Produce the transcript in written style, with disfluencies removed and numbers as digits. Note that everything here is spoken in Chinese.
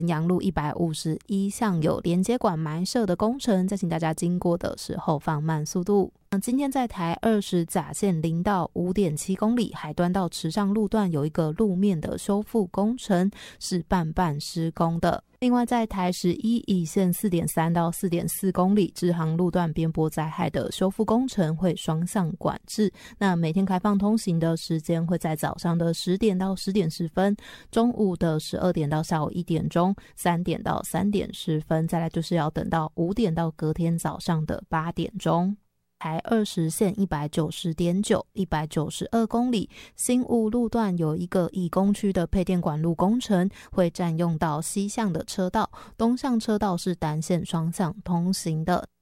阳路151巷有连接管埋设的工程，再请大家经过的时候放慢速度。今天在台20甲线0到 5.7 公里海端到池上路段有一个路面的修复工程，是半施工的。另外在台11乙线 4.3 到 4.4 公里支航路段边坡灾害的修复工程会双向管制，那每天开放通行的时间会在早上的10点到10点10分，中午的12点到下午1点钟，3点到3点10分，再来就是要等到5点到隔天早上的8点钟。台20线 190.9 192公里新雾路段有一个以工区的配电管路工程，会占用到西向的车道，东向车道是单线双向通行的。